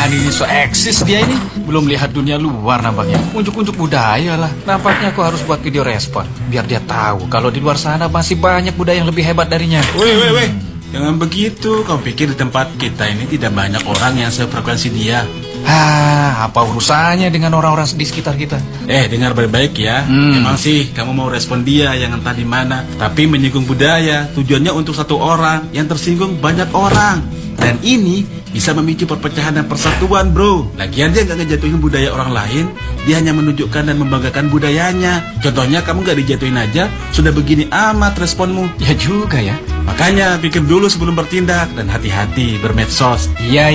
Apaan ini so eksis dia ini? Belum lihat dunia luar nampaknya. Unjuk-unjuk budaya lah. Nampaknya aku harus buat video respon biar dia tahu kalau di luar sana masih banyak budaya yang lebih hebat darinya. Weh. Jangan begitu. Kau pikir di tempat kita ini tidak banyak orang yang sefrekuensi dia? Apa urusannya dengan orang-orang di sekitar kita? Dengar baik-baik ya. Memang sih kamu mau respon dia yang entah di mana, tapi menyinggung budaya tujuannya untuk satu orang, yang tersinggung banyak orang. Dan ini bisa memicu perpecahan dan persatuan, bro. Lagian dia nggak ngejatuhin budaya orang lain, dia hanya menunjukkan dan membanggakan budayanya. Contohnya kamu nggak dijatuhin aja, sudah begini amat responmu. Ya juga ya. Makanya pikir dulu sebelum bertindak dan hati-hati bermedsos. Iya.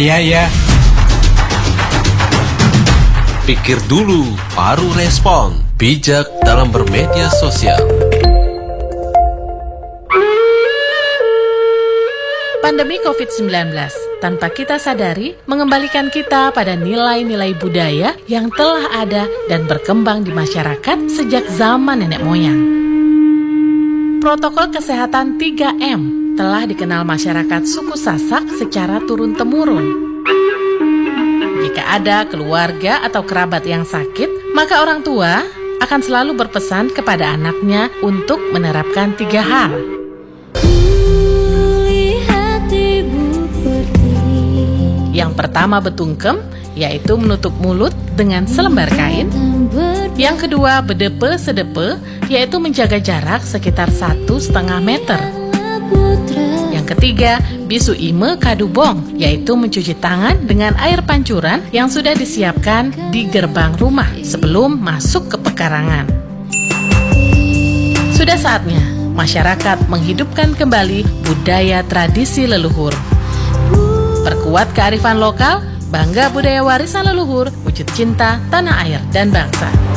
Pikir dulu, baru respon. Bijak dalam bermedia sosial. Pandemi COVID-19, tanpa kita sadari, mengembalikan kita pada nilai-nilai budaya yang telah ada dan berkembang di masyarakat sejak zaman nenek moyang. Protokol kesehatan 3M telah dikenal masyarakat suku Sasak secara turun-temurun. Jika ada keluarga atau kerabat yang sakit, maka orang tua akan selalu berpesan kepada anaknya untuk menerapkan 3 hal. Yang pertama betungkem, yaitu menutup mulut dengan selembar kain. Yang kedua bedepe sedepe, yaitu menjaga jarak sekitar 1,5 meter. Yang ketiga bisu ime kadubong, yaitu mencuci tangan dengan air pancuran yang sudah disiapkan di gerbang rumah sebelum masuk ke pekarangan. Sudah saatnya masyarakat menghidupkan kembali budaya tradisi leluhur. Perkuat kearifan lokal, bangga budaya warisan leluhur, wujud cinta tanah air dan bangsa.